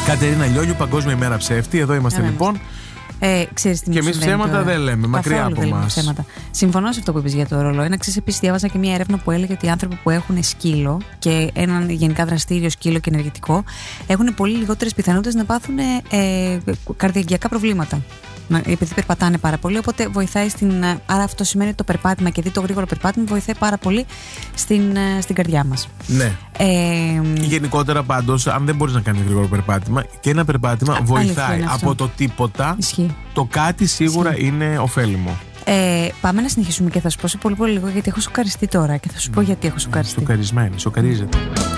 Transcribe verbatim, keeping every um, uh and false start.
Κατερίνα Λιόλιου, Παγκόσμια ημέρα ψεύτη. Εδώ είμαστε Ωραία, λοιπόν. Ε, ξέρεις τι και εμείς ψέματα τώρα. δεν λέμε, μακριά από εμάς. Συμφωνώ σε αυτό που είπες για το ρολόι. Να ξέρεις, επίσης, διάβαζα και μια έρευνα που έλεγε ότι οι άνθρωποι που έχουν σκύλο και έναν γενικά δραστήριο σκύλο και ενεργητικό έχουν πολύ λιγότερες πιθανότητες να πάθουν ε, καρδιακά προβλήματα. Επειδή περπατάνε πάρα πολύ, οπότε βοηθάει στην. Άρα αυτό σημαίνει ότι το περπάτημα και δει το γρήγορο περπάτημα βοηθάει πάρα πολύ στην, στην καρδιά μας. Ναι. Ε, Γενικότερα πάντως, αν δεν μπορείς να κάνεις γρήγορο περπάτημα, και ένα περπάτημα α, βοηθάει από το τίποτα. Ισχύει. Το κάτι σίγουρα Ισχύει. είναι ωφέλιμο. Ε, πάμε να συνεχίσουμε και θα σου πω σε πολύ πολύ λίγο γιατί έχω σοκαριστεί τώρα και θα σου πω γιατί έχω σοκαριστεί. Σοκαρισμένη, σοκαρίζεται.